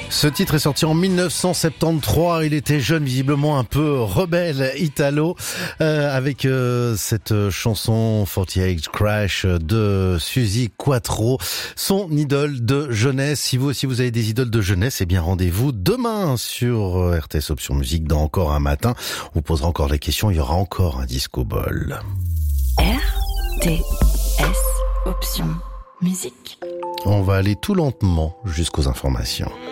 Ce titre est sorti en 1973. Il était jeune, visiblement un peu rebelle, italo, avec cette chanson 48 Crash de Suzi Quatro, son idole de jeunesse. Si vous aussi vous avez des idoles de jeunesse, eh bien rendez-vous demain sur RTS Option Musique dans Encore un matin. On vous posera encore des questions, il y aura encore un disco ball. RTS Option Musique. On va aller tout lentement jusqu'aux informations.